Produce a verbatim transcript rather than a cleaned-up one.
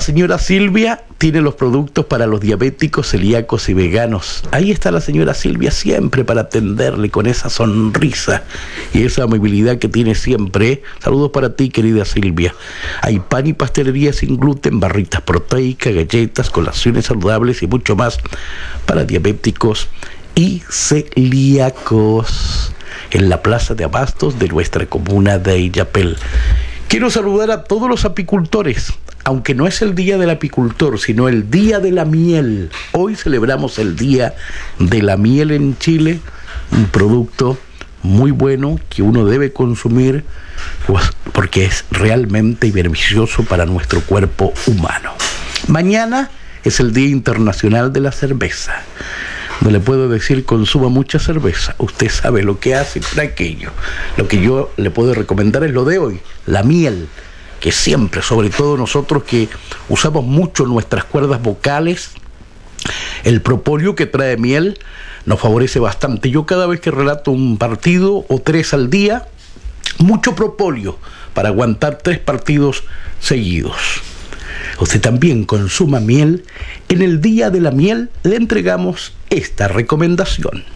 señora Silvia tiene los productos para los diabéticos, celíacos y veganos. Ahí está la señora Silvia siempre para atenderle con esa sonrisa y esa amabilidad que tiene siempre. Saludos para ti, querida Silvia. Hay pan y pastelería sin gluten, barritas proteicas, galletas, colaciones saludables y mucho más para diabéticos y celíacos en la plaza de abastos de nuestra comuna de Illapel. Quiero saludar a todos los apicultores, aunque no es el día del apicultor, sino el día de la miel. Hoy celebramos el día de la miel en Chile, un producto muy bueno que uno debe consumir porque es realmente beneficioso para nuestro cuerpo humano. Mañana es el Día Internacional de la Cerveza. No le puedo decir consuma mucha cerveza, usted sabe lo que hace por aquello. Lo que yo le puedo recomendar es lo de hoy, la miel, que siempre, sobre todo nosotros que usamos mucho nuestras cuerdas vocales, el propóleo que trae miel nos favorece bastante. Yo cada vez que relato un partido o tres al día, mucho propóleo para aguantar tres partidos seguidos. Usted también consuma miel. En el Día de la Miel le entregamos esta recomendación.